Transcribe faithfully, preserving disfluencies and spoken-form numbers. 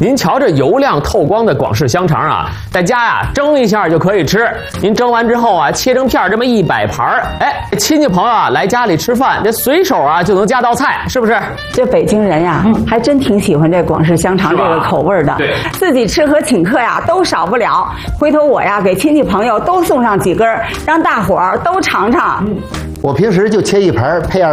您瞧这油亮透光的广式香肠啊，在家呀蒸一下就可以吃。您蒸完之后啊，切成片这么一摆盘儿，哎，亲戚朋友啊来家里吃饭，这随手啊就能夹道菜，是不是？ 这北京人呀，嗯、还真挺喜欢这广式香肠这个口味的。 对， 自己吃和请客呀都少不了。回头我呀给亲戚朋友都送上几根，让大伙儿都尝尝。 嗯，我平时就切一盘配二。